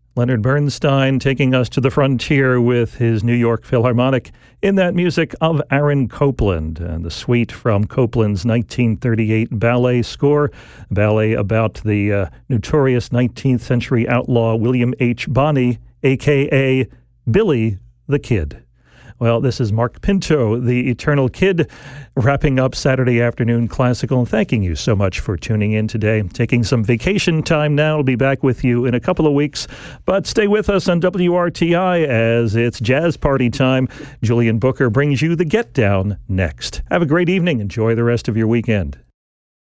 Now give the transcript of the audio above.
Leonard Bernstein taking us to the frontier with his New York Philharmonic in that music of Aaron Copland and the suite from Copland's 1938 ballet score, a ballet about the notorious 19th century outlaw William H. Bonney, a.k.a. Billy the Kid. Well, this is Mark Pinto, the Eternal Kid, wrapping up Saturday Afternoon Classical. Thanking you so much for tuning in today. Taking some vacation time now. I'll be back with you in a couple of weeks. But stay with us on WRTI as it's jazz party time. Julian Booker brings you the Get Down next. Have a great evening. Enjoy the rest of your weekend.